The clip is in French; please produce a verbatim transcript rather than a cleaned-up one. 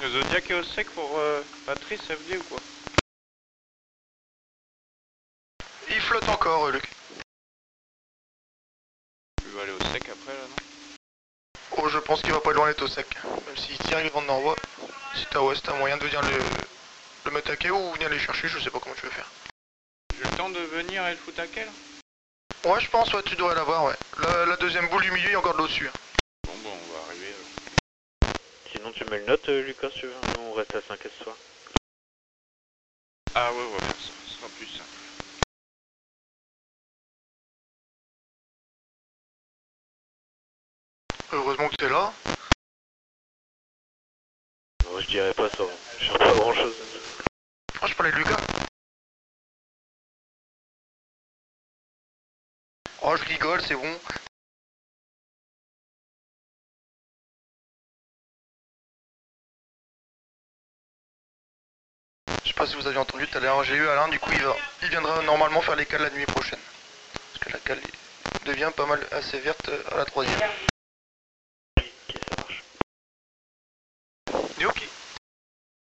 Le Zodiac est au sec pour euh, Patrice, F D ou quoi? Il flotte encore, euh, Luc. Il va aller au sec après là, non? Oh, je pense qu'il va pas loin d'être au sec. Même s'il tire, il vend d'envoi. Si t'as ouais, t'as moyen de venir le, le mettre à quai ou venir les chercher, je sais pas comment tu veux faire. J'ai le temps de venir et le foutre à quai là? Ouais, je pense, ouais, tu devrais l'avoir, ouais. La, la deuxième boule du milieu, il y a encore de l'eau dessus. Bon, bon, on va arriver alors. Sinon tu mets le note, euh, Lucas, si tu veux. Nous on reste à cinq ce soir. Ah ouais, on va faire ça, ce sera plus simple. Heureusement que t'es là. Moi je dirais pas ça, je sais pas grand chose. Oh, je parlais de Lucas. Oh, je rigole, c'est bon. Je sais pas si vous avez entendu tout à l'heure, j'ai eu Alain, du coup il, va, il viendra normalement faire les cales la nuit prochaine. Parce que la cale devient pas mal assez verte à la troisième.